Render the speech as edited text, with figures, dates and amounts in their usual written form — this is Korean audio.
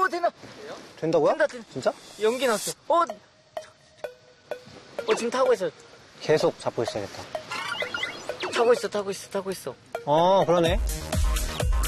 되나? 된다고요? 된다. 진짜? 연기 났어. 지금 타고 있어. 계속 잡고 있어야겠다. 타고 있어. 그러네.